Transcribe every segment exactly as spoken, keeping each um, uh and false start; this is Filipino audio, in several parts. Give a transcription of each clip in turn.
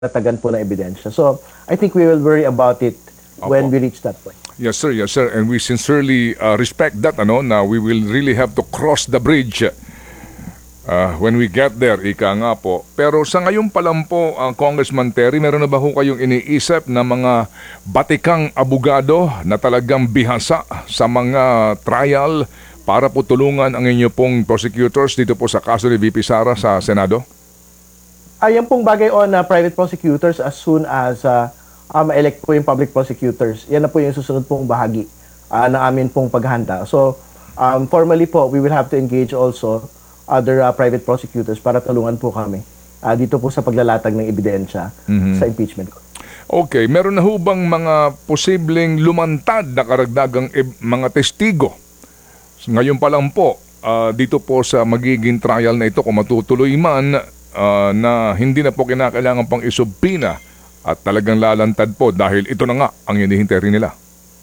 natagan po ng ebidensya. So, I think we will worry about it when Opo. we reach that point. Yes, sir. Yes, sir. And we sincerely uh, respect that, ano, na we will really have to cross the bridge uh, when we get there, ika nga po. Pero sa ngayon pa lang po, uh, Congressman Terry, meron na ba ho kayong iniisip na mga batikang abogado na talagang bihasa sa mga trial para po tulungan ang inyo pong prosecutors dito po sa kaso ni V P Sara sa Senado? Ayan pong bagay on uh, private prosecutors as soon as uh, uh, ma-elect po yung public prosecutors. Yan na po yung susunod pong bahagi uh, ng amin pong paghanda. So, um, formally po, we will have to engage also other uh, private prosecutors para tulungan po kami uh, dito po sa paglalatag ng ebidensya mm-hmm. sa impeachment. Okay, meron na ho bang mga posibleng lumantad na karagdagang e- mga testigo? Ngayon pa lang po, uh, dito po sa magiging trial na ito, kung matutuloy man, uh, na hindi na po kinakailangan pang isubpina at talagang lalantad po dahil ito na nga ang hinihintay rin nila.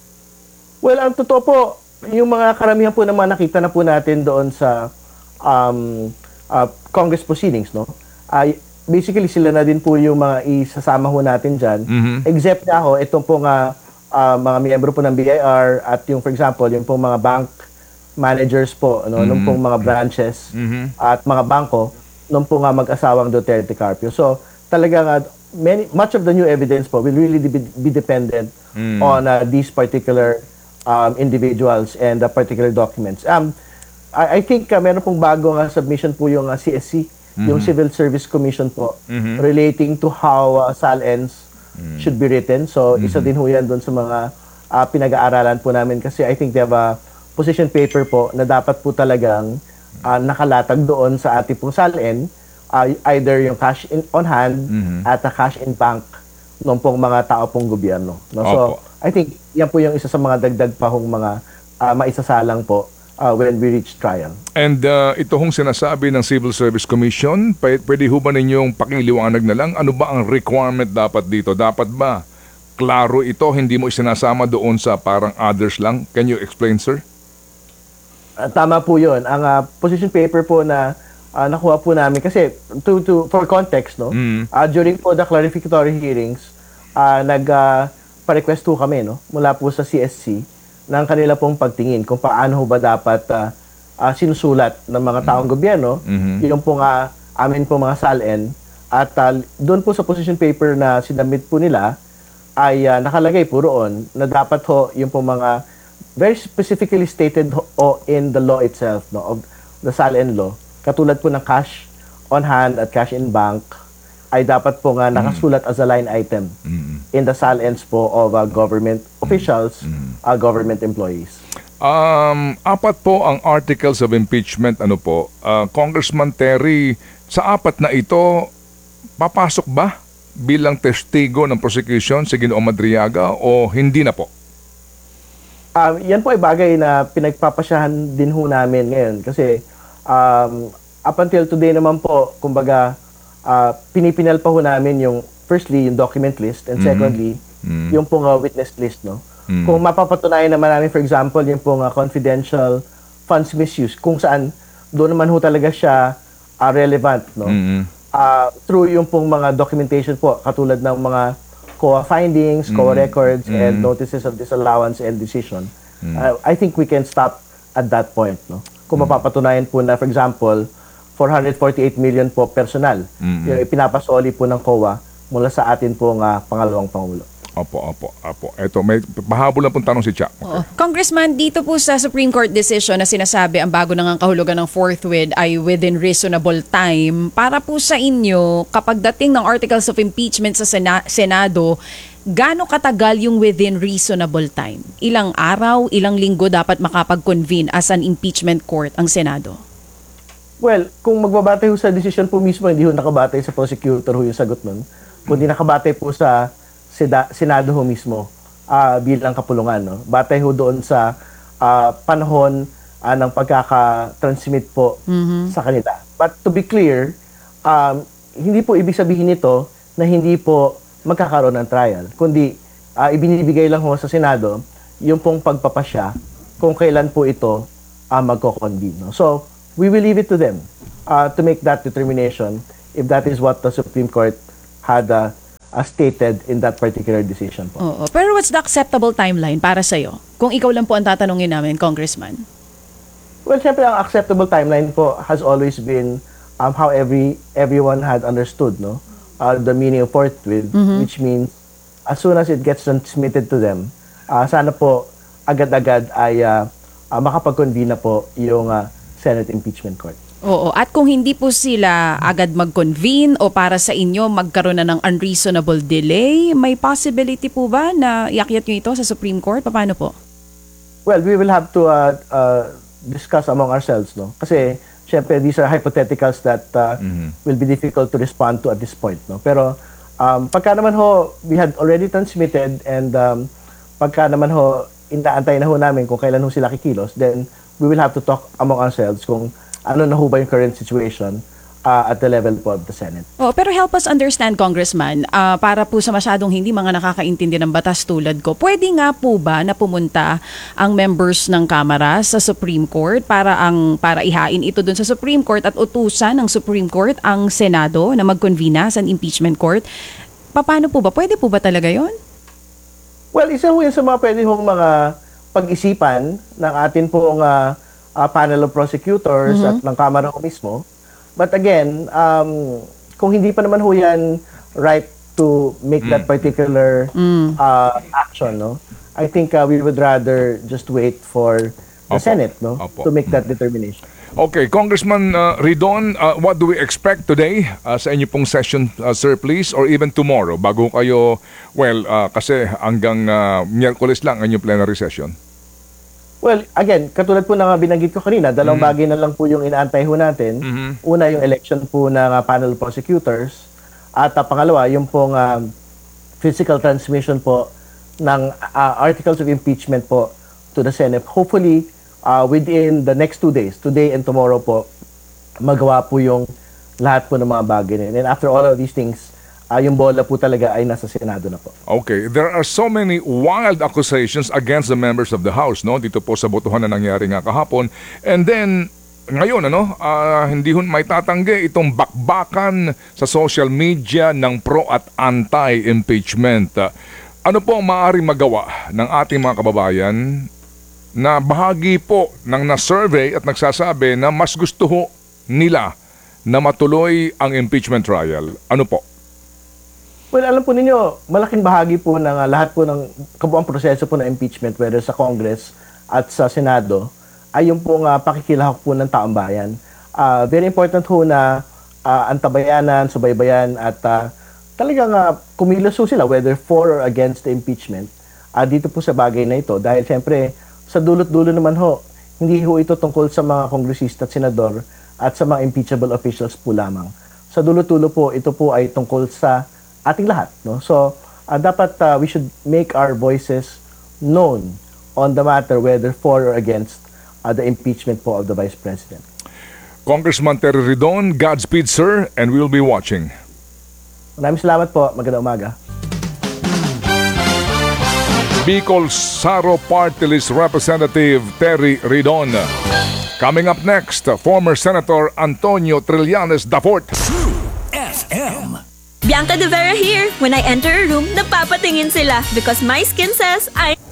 Well, ang totoo po, yung mga karamihan po naman nakita na po natin doon sa um, uh, Congress proceedings, no? Uh, basically, sila na din po yung mga isasama ho natin dyan. Mm-hmm. Except na ho, itong po nga uh, mga miyembro po ng B I R at yung, for example, yung po mga bank managers po, no, mm-hmm. nung pong mga branches mm-hmm. at mga bangko, nung po nga mag-asawang Duterte Carpio. So, talagang uh, many, much of the new evidence po will really be, be dependent mm. on uh, these particular um, individuals and the uh, particular documents. Um, I, I think uh, meron pong bagong uh, submission po yung uh, C S C, mm-hmm. yung Civil Service Commission po, mm-hmm. relating to how uh, S A L Ns mm. should be written. So, mm-hmm. isa din ho yan doon sa mga uh, pinag-aaralan po namin kasi I think they have a position paper po na dapat po talagang uh, nakalatag doon sa ating pong S A L N, uh, either yung cash in, on hand mm-hmm. at a cash in bank ng pong mga tao pong gobyerno. No? So, I think yan po yung isa sa mga dagdag pa hong mga uh, maisasalang po uh, when we reach trial. And uh, ito hong sinasabi ng Civil Service Commission, pwede ho ba ninyong pakiliwanag na lang, ano ba ang requirement dapat dito? Dapat ba klaro ito, hindi mo isinasama doon sa parang others lang? Can you explain, sir? Uh, tama po yun. Ang uh, position paper po na uh, nakuha po namin, kasi to, to, for context, no? Mm. Uh, during po the clarificatory hearings, uh, nag-pa-request uh, po kami, no? Mula po sa C S C ng kanila pong pagtingin kung paano ba dapat uh, uh, sinusulat ng mga taong mm. gobyerno, mm-hmm. yung po nga amin po mga S A L N. At uh, doon po sa position paper na sinabit po nila, ay uh, nakalagay po roon na dapat ho yung po mga very specifically stated o in the law itself, no, of the S A L N law, katulad po ng cash on hand at cash in bank, ay dapat po nga nakasulat mm. as a line item mm. in the S A L Ns po of uh, government officials, mm. uh, government employees. Um, apat po ang articles of impeachment, ano po, uh, Congressman Terry, sa apat na ito, papasok ba bilang testigo ng prosecution si Ginoong Madriaga o hindi na po? Um, yan po ay bagay na pinagpapasyahan din ho namin ngayon kasi um, up until today naman po, kumbaga, uh, pinipinal pa ho namin yung firstly, yung document list and mm-hmm. secondly, mm-hmm. yung pong uh, witness list. No? Mm-hmm. Kung mapapatunayan naman namin, for example, yung pong uh, confidential funds misuse, kung saan doon naman ho talaga siya uh, relevant. No? Mm-hmm. Uh, through yung pong mga documentation po, katulad ng mga C O A findings, C O A mm. records, mm. and notices of disallowance and decision. Mm. Uh, I think we can stop at that point. No? Kung mm. mapapatunayan po na, for example, four hundred forty-eight million po personal, mm-hmm. yung ipinapasoli po ng C O A mula sa atin pong uh, pangalawang Pangulo. Opo, opo, opo. Ito, may pahabol na pong tanong si Cha. Oo. Congressman, dito po sa Supreme Court decision na sinasabi ang bago nang kahulugan ng forthwith ay within reasonable time. Para po sa inyo, kapag dating ng articles of impeachment sa Sena- Senado, gaano katagal yung within reasonable time? Ilang araw, ilang linggo dapat makapag-convene as an impeachment court ang Senado? Well, kung magbabatay ho sa decision po mismo, hindi ho nakabatay sa prosecutor ho yung sagot nun. Kundi nakabatay po sa Senado ho mismo uh, bilang kapulungan. No? Batay ho doon sa uh, panahon uh, ng pagkaka-transmit po mm-hmm. sa kanila. But to be clear, um, hindi po ibig sabihin nito na hindi po magkakaroon ng trial. Kundi uh, ibinibigay lang ho sa Senado yung pong pagpapasya kung kailan po ito uh, magko-convene. No? So, we will leave it to them uh, to make that determination if that is what the Supreme Court had uh, uh, stated in that particular decision po. Oo. Pero what's the acceptable timeline para sa'yo? Kung ikaw lang po ang tatanungin namin, Congressman. Well, siyempre, ang acceptable timeline po has always been um, how every everyone had understood, no? Uh, the meaning of forthwith, which means as soon as it gets transmitted to them, uh, sana po agad-agad ay uh, uh, makapag-convene na po yung uh, Senate Impeachment Court. Oo. At kung hindi po sila agad mag-convene o para sa inyo magkaroon na ng unreasonable delay, may possibility po ba na iakyat nyo ito sa Supreme Court? Paano po? Well, we will have to uh, uh, discuss among ourselves, no? Kasi, syempre, these are hypotheticals that uh, will be difficult to respond to at this point, no? Pero, um, pagka naman ho, we had already transmitted and um, pagka naman ho, inaantay na ho namin kung kailan ho sila kikilos, then we will have to talk among ourselves kung ano na ho ba yung current situation uh, at the level po of the Senate. Oh, pero help us understand, Congressman, ah, para po sa masyadong hindi mga nakakaintindi ng batas tulad ko, pwede nga po ba na pumunta ang members ng Kamara sa Supreme Court para ang para ihain ito dun sa Supreme Court at utusan ng Supreme Court ang Senado na mag-convene sa impeachment court? Paano po ba? Pwede po ba talaga yon? Well, isa ho yun sa mga pwede hong mga pag-isipan ng atin pong uh, uh, panel of prosecutors at ng Kamara ko mismo. But again, um, kung hindi pa naman ho yan right to make that particular uh, action, no? I think uh, we would rather just wait for the Opo. Senate, no? Opo. To make that determination. Okay, Congressman uh, Ridon, uh, what do we expect today uh, sa inyo pong session, uh, sir, please? Or even tomorrow, bago kayo, well, uh, kasi hanggang uh, Miyerkules lang ang inyong plenary session. Well, again, katulad po na nga binanggit ko kanina, dalawang bagay na lang po yung inaantay ho natin. Una, yung election po ng uh, panel of prosecutors. At uh, pangalawa, yung pong uh, physical transmission po ng uh, articles of impeachment po to the Senate. Hopefully, uh, within the next two days, today and tomorrow po, magawa po yung lahat po ng mga bagay na yun. And after all of these things, uh, yung bola po talaga ay nasa Senado na po. Okay, there are so many wild accusations against the members of the House, no? Dito po sa botohan na nangyari nga kahapon. And then, ngayon, ano, uh, hindi hun may tatanggi itong bakbakan sa social media ng pro at anti-impeachment. Uh, ano po ang maaaring magawa ng ating mga kababayan na bahagi po ng na-survey at nagsasabi na mas gusto ho nila na matuloy ang impeachment trial? Ano po? Well, alam po ninyo, malaking bahagi po ng uh, lahat po ng kabuang proseso po ng impeachment, whether sa Congress at sa Senado, ay yung pong uh, pakikilahok po ng taong bayan. Uh, very important ho na uh, antabayanan, subaybayan at uh, talagang uh, kumilos ho sila, whether for or against the impeachment, uh, dito po sa bagay na ito. Dahil siyempre, sa dulot-dulo naman ho, hindi ho ito tungkol sa mga kongresista at senador at sa mga impeachable officials po lamang. Sa dulo-dulo po, ito po ay tungkol sa ating lahat, no? So, uh, dapat uh, we should make our voices known on the matter whether for or against uh, the impeachment po of the Vice President. Congressman Terry Ridon, Godspeed, sir, and we'll be watching. Maraming salamat po. Magandang umaga. Bicol Saro Party List Representative Terry Ridon. Coming up next, former Senator Antonio Trillanes the fourth. F M. Bianca De Vera here. When I enter a room, napapatingin sila because my skin says I...